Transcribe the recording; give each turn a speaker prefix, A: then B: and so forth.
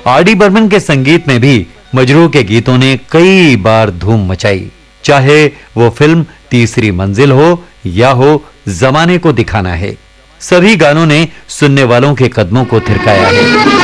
A: RD. Burman के संगीत में भी मजरूह के गीतों ने कई बार धूम मचाई, चाहे वो फिल्म तीसरी मंजिल हो या हो जमाने को दिखाना है। सभी गानों ने सुनने वालों के कदमों को थिरकाया है।